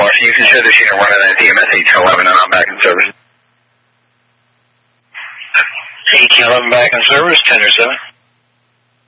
Austin. You can show this unit running at EMS 1811 and I'm back in service. 1811 back in service, 10-7.